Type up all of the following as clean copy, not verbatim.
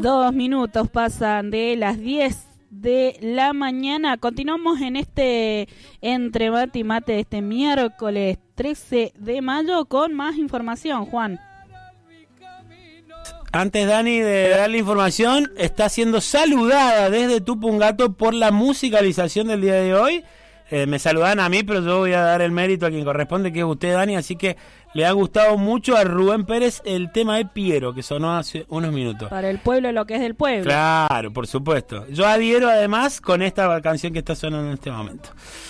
2 minutos pasan de las 10 de la mañana. Continuamos en este Entre Mate y Mate de este miércoles 13 de mayo con más información, Juan. Antes, Dani, de darle información, está siendo saludada desde Tupungato por la musicalización del día de hoy. Me saludan a mí, pero yo voy a dar el mérito a quien corresponde, que es usted, Dani, así que le ha gustado mucho a Rubén Pérez el tema de Piero, que sonó hace unos minutos. Para el pueblo lo que es del pueblo. Claro, por supuesto. Yo adhiero además con esta canción que está sonando en este momento.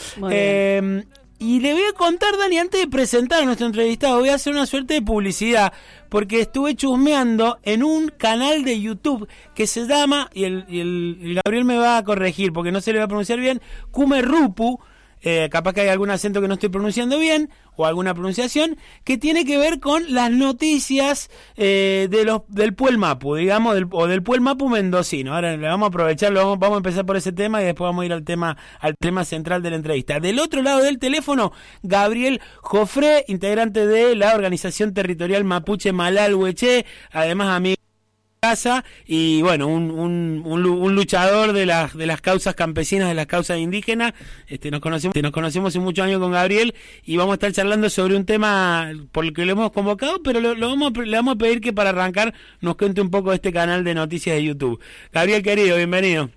Y le voy a contar, Dani, antes de presentar a nuestro entrevistado, voy a hacer una suerte de publicidad, porque estuve chusmeando en un canal de YouTube que se llama, y el Gabriel me va a corregir porque no se le va a pronunciar bien, Kumerrupu. Capaz que hay algún acento que no estoy pronunciando bien o alguna pronunciación que tiene que ver con las noticias del Puel Mapu, digamos, del Puel Mapu mendocino. Ahora le vamos a aprovechar, vamos a empezar por ese tema y después vamos a ir al tema central de la entrevista. Del otro lado del teléfono, Gabriel Jofré, integrante de la organización territorial Mapuche Malalhueche, además amigo casa y bueno, un luchador de las causas campesinas, de las causas indígenas. Nos conocemos hace muchos años con Gabriel y vamos a estar charlando sobre un tema por el que lo hemos convocado, pero le vamos a pedir que para arrancar nos cuente un poco de este canal de noticias de YouTube. Gabriel, querido, bienvenido.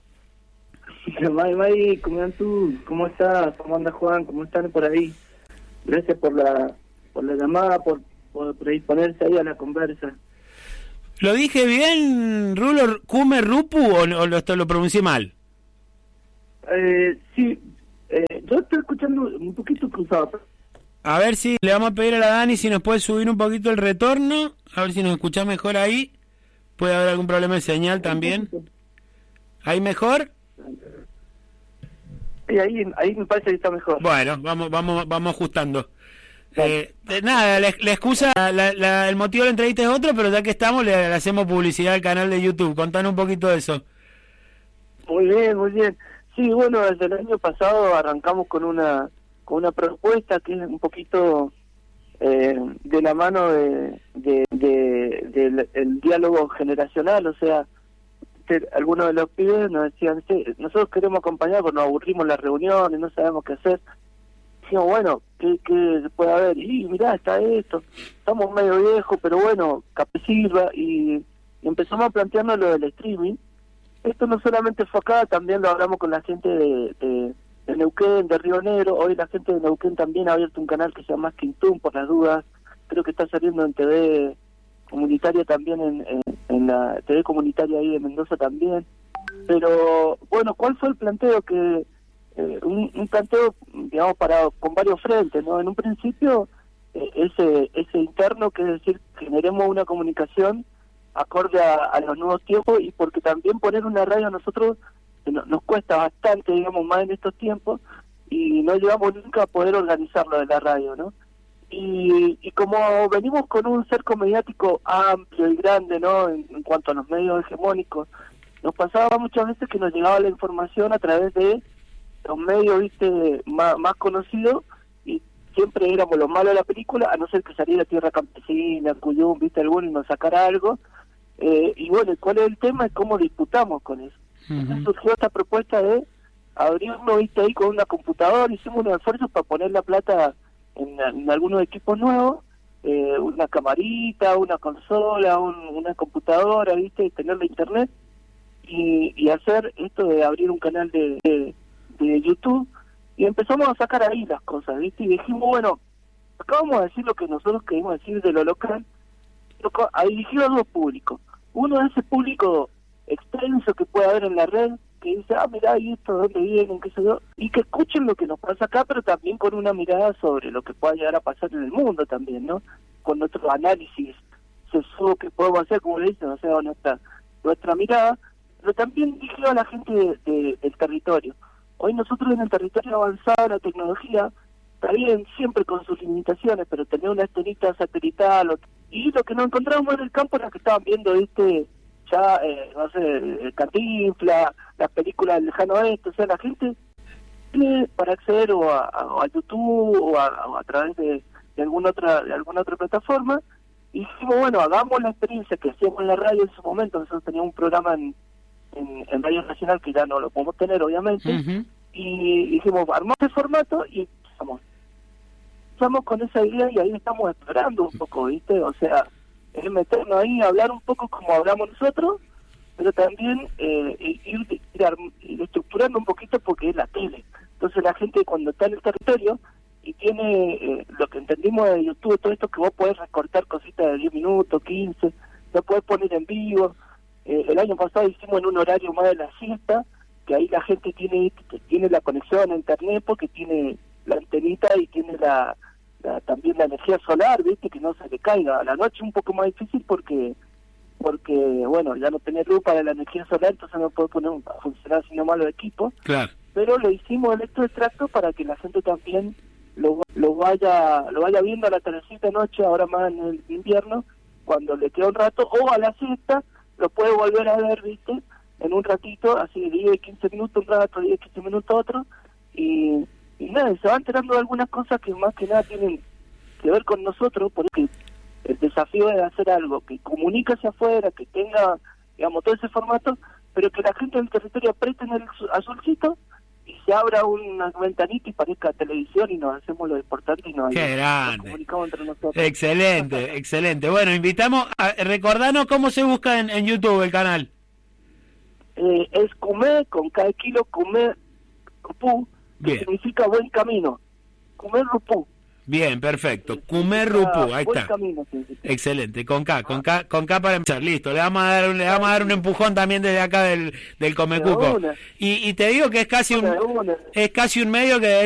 May, ¿cómo andas tú? ¿Cómo estás? ¿Cómo anda Juan? ¿Cómo están por ahí? Gracias por la llamada, por predisponerse ahí a la conversa. ¿Lo dije bien, Rulo, Kumerrupu, o lo pronuncié mal? Sí, yo estoy escuchando un poquito cruzado. A ver si le vamos a pedir a la Dani si nos puede subir un poquito el retorno, a ver si nos escuchás mejor ahí. Puede haber algún problema de señal también. ¿Ahí mejor? Sí, ahí me parece que está mejor. Bueno, vamos ajustando. Nada, la excusa, el motivo de la entrevista es otro, pero ya que estamos le hacemos publicidad al canal de YouTube. Contanos un poquito de eso. Muy bien. Sí, bueno, desde el año pasado arrancamos con una propuesta que es un poquito de la mano del diálogo generacional. O sea, algunos de los pibes nos decían, sí, nosotros queremos acompañar porque nos aburrimos las reuniones, no sabemos qué hacer. Dijimos, bueno, ¿qué puede haber? Y mirá, está esto, estamos medio viejos, pero bueno, capaz sirva, y empezamos a plantearnos lo del streaming. Esto no solamente fue acá, también lo hablamos con la gente de Neuquén, de Río Negro. Hoy la gente de Neuquén también ha abierto un canal que se llama Quintún, por las dudas. Creo que está saliendo en TV comunitaria también, en la TV comunitaria ahí de Mendoza también. Pero bueno, ¿cuál fue el planteo? Que un planteo, digamos, con varios frentes, ¿no? En un principio, ese interno, que es decir, generemos una comunicación acorde a los nuevos tiempos, y porque también poner una radio a nosotros nos cuesta bastante, digamos, más en estos tiempos, y no llegamos nunca a poder organizarlo de la radio, ¿no? Y como venimos con un cerco mediático amplio y grande, ¿no? En cuanto a los medios hegemónicos, nos pasaba muchas veces que nos llegaba la información a través de los medios, viste, más conocidos, y siempre éramos los malos de la película, a no ser que saliera Tierra Campesina, Cuyum, viste, alguno, y nos sacara algo. Y bueno, ¿cuál es el tema? Es cómo disputamos con eso. Entonces surgió esta propuesta de abrirnos, viste, ahí con una computadora. Hicimos unos esfuerzos para poner la plata en algunos equipos nuevos, una camarita, una consola, una computadora, viste, y tener la internet, y hacer esto de abrir un canal de YouTube, y empezamos a sacar ahí las cosas, ¿viste? Y dijimos, bueno, acá vamos a decir lo que nosotros queremos decir de lo local, dirigido a dos públicos. Uno es ese público extenso que puede haber en la red, que dice, mirá, ¿y esto dónde vienen? ¿Qué sé yo? Y que escuchen lo que nos pasa acá, pero también con una mirada sobre lo que pueda llegar a pasar en el mundo también, ¿no? Con nuestro análisis sesudo que podemos hacer, como le dicen, o sea, nuestra mirada, pero también dirigido a la gente del territorio. Hoy nosotros en el territorio avanzado, la tecnología, está bien, siempre con sus limitaciones, pero tener una estelita satelital, y lo que nos encontramos en el campo era que estaban viendo, viste, ya, no sé, Cantinflas, las películas del lejano oeste. O sea, la gente tiene para acceder a YouTube o a través de alguna otra plataforma, Y dijimos, bueno, hagamos la experiencia que hacíamos en la radio en su momento. Nosotros teníamos un programa en Radio Nacional que ya no lo podemos tener, obviamente. Y dijimos, armamos el formato y empezamos con esa idea y ahí estamos explorando un poco, ¿viste? O sea, es meternos ahí, hablar un poco como hablamos nosotros, pero también ir estructurando un poquito porque es la tele. Entonces la gente cuando está en el territorio y tiene lo que entendimos de YouTube, todo esto que vos podés recortar cositas de 10 minutos, 15, lo podés poner en vivo. El año pasado hicimos en un horario más de la siesta, que ahí la gente tiene la conexión a internet porque tiene la antenita y tiene también la energía solar, ¿viste? Que no se le caiga. A la noche un poco más difícil porque bueno, ya no tenés luz para la energía solar, entonces no puede poner a funcionar sino más los equipos. Claro. Pero lo hicimos electroextracto para que la gente también lo vaya viendo a la tardecita noche, ahora más en el invierno, cuando le queda un rato, o a la siesta, lo puede volver a ver, ¿viste? En un ratito, así 10, 15 minutos un rato, 10, 15 minutos otro, y nada, se va enterando de algunas cosas que más que nada tienen que ver con nosotros, porque el desafío es hacer algo que comunique hacia afuera, que tenga, digamos, todo ese formato, pero que la gente del territorio apriete en el azulcito y se abra una ventanita y parezca televisión y nos hacemos lo importante y nos comunicamos entre nosotros. Excelente, excelente. Bueno, invitamos a recordarnos cómo se busca en YouTube el canal. Es Cumé, con cada kilo, Cumé Rupú, que significa buen camino. Cumé Rupú. Bien, perfecto. Cumé Rupú, ahí está. Camino, sí. Excelente, con K para empezar, listo. Le vamos a dar un empujón también desde acá del Comecuco. Y te digo que es casi un medio que